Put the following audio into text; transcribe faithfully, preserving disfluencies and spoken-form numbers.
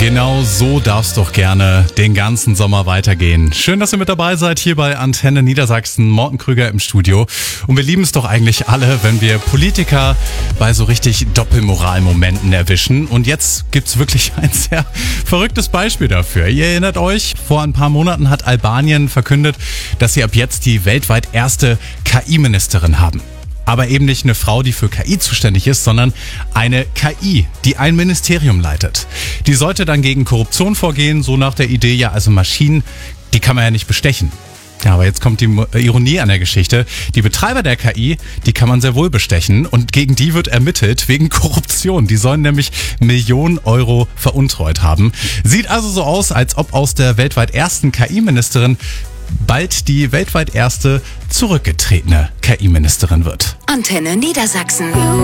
Genau so darf es doch gerne den ganzen Sommer weitergehen. Schön, dass ihr mit dabei seid hier bei Antenne Niedersachsen. Morten Krüger im Studio. Und wir lieben es doch eigentlich alle, wenn wir Politiker bei so richtig Doppelmoral-Momenten erwischen. Und jetzt gibt's wirklich ein sehr verrücktes Beispiel dafür. Ihr erinnert euch, vor ein paar Monaten hat Albanien verkündet, dass sie ab jetzt die weltweit erste K I-Ministerin haben. Aber eben nicht eine Frau, die für K I zuständig ist, sondern eine K I, die ein Ministerium leitet. Die sollte dann gegen Korruption vorgehen, so nach der Idee, ja, also Maschinen, die kann man ja nicht bestechen. Ja, aber jetzt kommt die Ironie an der Geschichte. Die Betreiber der K I, die kann man sehr wohl bestechen und gegen die wird ermittelt wegen Korruption. Die sollen nämlich Millionen Euro veruntreut haben. Sieht also so aus, als ob aus der weltweit ersten K I-Ministerin bald die weltweit erste zurückgetretene K I-Ministerin wird. Antenne Niedersachsen.